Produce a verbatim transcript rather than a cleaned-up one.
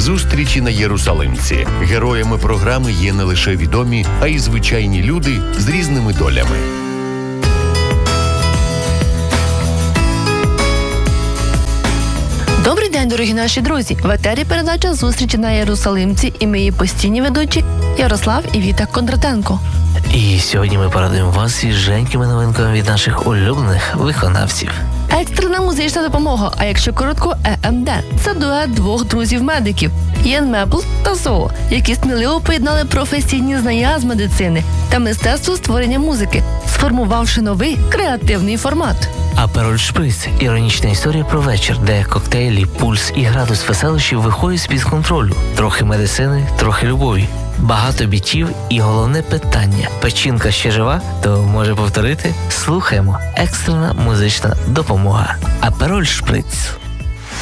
Зустрічі на Єрусалимці. Героями програми є не лише відомі, а й звичайні люди з різними долями. Добрий день, дорогі наші друзі! В етері передача «Зустрічі на Єрусалимці» і ми її постійні ведучі Ярослав і Віта Кондратенко. І сьогодні ми порадуємо вас із женькими новинками від наших улюблених виконавців. Екстрена музична допомога, а якщо коротко Е Ем Де. Це дует двох друзів-медиків – Єн Мепл та Зоо, які сміливо поєднали професійні знання з медицини та мистецтво створення музики, сформувавши новий креативний формат. Апероль Шприц – іронічна історія про вечір, де коктейлі, пульс і градус веселощів виходять з-під контролю. Трохи медицини, трохи любові. Багато бітів і головне питання – печінка ще жива? То може повторити? Слухаємо. Екстрена музична допомога. Апероль Шприц.